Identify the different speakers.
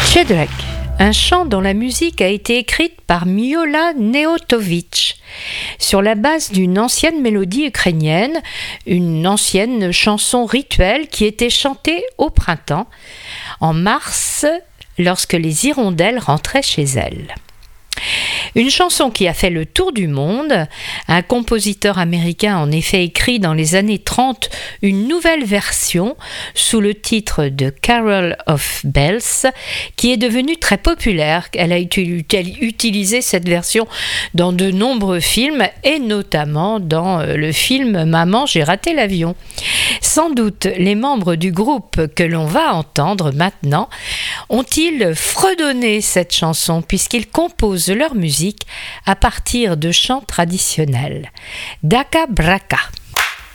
Speaker 1: Shedrack, un chant dont la musique a été écrite par Miola Neotovitch sur la base d'une ancienne mélodie ukrainienne, une ancienne chanson rituelle qui était chantée au printemps, en mars, lorsque les hirondelles rentraient chez elles. Une chanson qui a fait le tour du monde. Un compositeur américain a en effet écrit dans les années 30 une nouvelle version sous le titre de Carol of Bells qui est devenue très populaire. Elle a utilisé cette version dans de nombreux films et notamment dans le film Maman, j'ai raté l'avion. Sans doute les membres du groupe que l'on va entendre maintenant ont-ils fredonné cette chanson puisqu'ils composent leur musique à partir de chants traditionnels. Daka Braka.